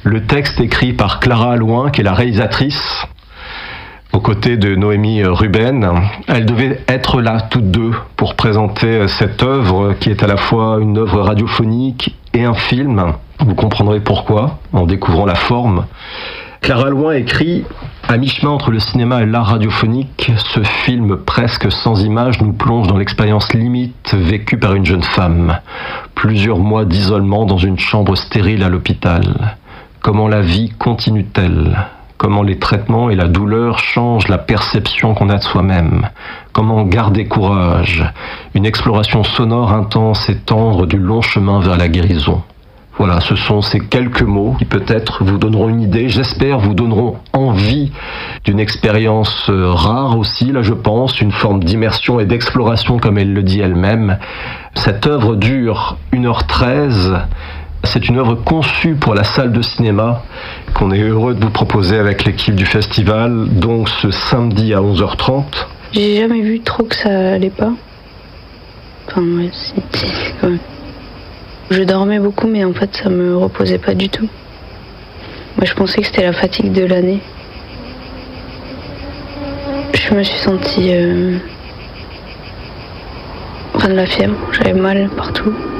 Le texte écrit par Clara Allouin, qui est la réalisatrice, aux côtés de Noémie Ruben. Elles devaient être là toutes deux pour présenter cette œuvre qui est à la fois une œuvre radiophonique et un film. Vous comprendrez pourquoi en découvrant la forme. Clara Allouin écrit « À mi-chemin entre le cinéma et l'art radiophonique, ce film presque sans images nous plonge dans l'expérience limite vécue par une jeune femme. Plusieurs mois d'isolement dans une chambre stérile à l'hôpital. Comment la vie continue-t-elle ? Comment les traitements et la douleur changent la perception qu'on a de soi-même. Comment garder courage. Une exploration sonore intense et tendre du long chemin vers la guérison. » Voilà, ce sont ces quelques mots qui peut-être vous donneront une idée, j'espère vous donneront envie d'une expérience rare aussi, là je pense, une forme d'immersion et d'exploration comme elle le dit elle-même. Cette œuvre dure 1h13. C'est une œuvre conçue pour la salle de cinéma qu'on est heureux de vous proposer avec l'équipe du festival, donc ce samedi à 11h30. J'ai jamais vu trop que ça allait pas. Enfin ouais, c'est quand même... Je dormais beaucoup mais en fait ça me reposait pas du tout. Moi je pensais que c'était la fatigue de l'année. Je me suis sentie... de la fièvre, j'avais mal partout.